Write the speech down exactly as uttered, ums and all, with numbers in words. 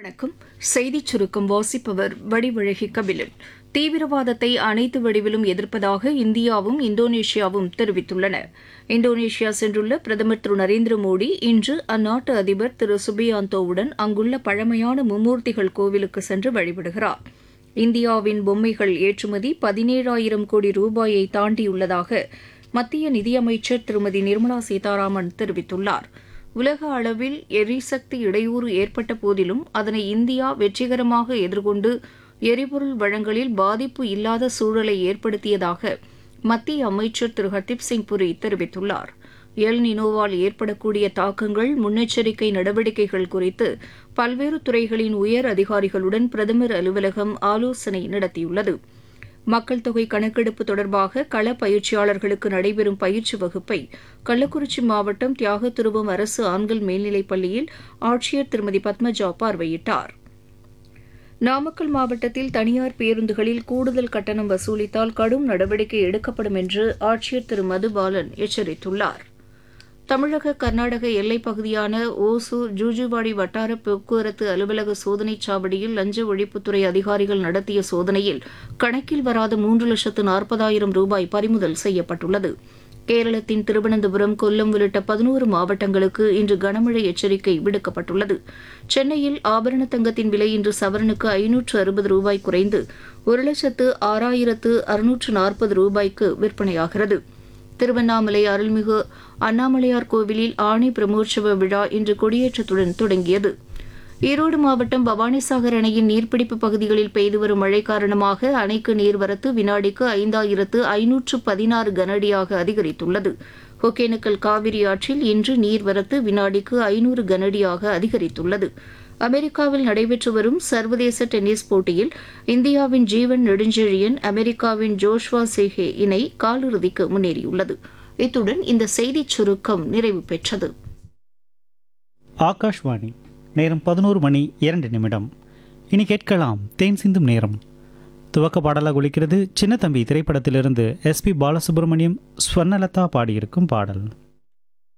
வணக்கம். செய்திச் சுருக்கம் வாசிப்பவர் வடிவழகி கபிலன். தீவிரவாதத்தை அனைத்து வடிவிலும் எதிர்ப்பதாக இந்தியாவும் இந்தோனேஷியாவும் தெரிவித்துள்ளன. இந்தோனேஷியா சென்றுள்ள பிரதமர் திரு நரேந்திர மோடி இன்று அந்நாட்டு அதிபர் திரு சுபியாந்தோவுடன் அங்குள்ள பழமையான மும்மூர்த்திகள் கோவிலுக்கு சென்று வழிபடுகிறார். இந்தியாவின் பொம்மைகள் ஏற்றுமதி பதினேழாயிரம் கோடி ரூபாயை தாண்டியுள்ளதாக மத்திய நிதியமைச்சர் திருமதி நிர்மலா சீதாராமன் தெரிவித்துள்ளார். உலக அளவில் எரிசக்தி இடையூறு ஏற்பட்ட போதிலும் அதனை இந்தியா வெற்றிகரமாக எதிர்கொண்டு எரிபொருள் வழங்கலில் பாதிப்பு இல்லாத சூழலை ஏற்படுத்தியதாக மத்திய அமைச்சர் திரு ஹர்தீப் சிங் புரி தெரிவித்துள்ளார். எல் நினோவால் ஏற்படக்கூடிய தாக்கங்கள், முன்னெச்சரிக்கை நடவடிக்கைகள் குறித்து பல்வேறு துறைகளின் உயர் அதிகாரிகளுடன் பிரதமர் அலுவலகம் ஆலோசனை நடத்தியுள்ளது. மக்கள் தொகை கணக்கெடுப்பு தொடர்பாக கள பயிற்சியாளர்களுக்கு நடைபெறும் பயிற்சி வகுப்பை கள்ளக்குறிச்சி மாவட்டம் தியாகத்துருவம் அரசு ஆண்கள் மேல்நிலைப் பள்ளியில் ஆட்சியர் திருமதி பத்மஜா பார்வையிட்டார். நாமக்கல் மாவட்டத்தில் தனியார் பேருந்துகளில் கூடுதல் கட்டணம் வசூலித்தால் கடும் நடவடிக்கை எடுக்கப்படும் என்று ஆட்சியர் திரு மதுபாலன் எச்சரித்துள்ளார். தமிழக கர்நாடக எல்லைப் பகுதியான ஓசூர் ஜூஜுவாடி வட்டார போக்குவரத்து அலுவலக சோதனைச் சாவடியில் லஞ்ச ஒழிப்புத்துறை அதிகாரிகள் நடத்திய சோதனையில் கணக்கில் வராத மூன்று லட்சத்து நாற்பதாயிரம் ரூபாய் பறிமுதல் செய்யப்பட்டுள்ளது. கேரளத்தின் திருவனந்தபுரம், கொல்லம் உள்ளிட்ட பதினோரு மாவட்டங்களுக்கு இன்று கனமழை எச்சரிக்கை விடுக்கப்பட்டுள்ளது. சென்னையில் ஆபரண தங்கத்தின் விலை இன்று சவரனுக்கு ஐநூற்று அறுபது ரூபாய் குறைந்து ஒரு லட்சத்து ஆறாயிரத்து அறுநூற்று நாற்பது ரூபாய்க்கு விற்பனையாகிறது. திருவண்ணாமலை அருள்மிகு அண்ணாமலையார் கோவிலில் ஆணி பிரமோற்சவ விழா இன்று கொடியேற்றத்துடன் தொடங்கியது. ஈரோடு மாவட்டம் பவானிசாகர் அணையின் நீர்பிடிப்பு பகுதிகளில் பெய்து வரும் மழை காரணமாக அணைக்கு நீர்வரத்து வினாடிக்கு ஐந்தாயிரத்து ஐநூற்று பதினாறு கனஅடியாக அதிகரித்துள்ளது. ஒகேனக்கல் காவிரி ஆற்றில் இன்று நீர்வரத்து வினாடிக்கு ஐநூறு கனஅடியாக அதிகரித்துள்ளது. அமெரிக்காவில் நடைபெற்று வரும் சர்வதேச டென்னிஸ் போட்டியில் இந்தியாவின் ஜீவன் நெடுஞ்செழியன் அமெரிக்காவின் ஜோஷ்வா சேஹே இணை காலிறுதிக்கு முன்னேறியுள்ளது. இத்துடன் இந்த செய்திச் சுருக்கம் நிறைவு பெற்றது. ஆகாஷ்வாணி, நேரம் பதினோரு மணி இரண்டு நிமிடம். இனி கேட்கலாம் தேன் சிந்தும் நேரம். துவக்க பாடலாக ஒலிக்கிறது சின்ன தம்பி திரைப்படத்திலிருந்து எஸ் பி பாலசுப்ரமணியம், ஸ்வர்ணலதா பாடியிருக்கும் பாடல்.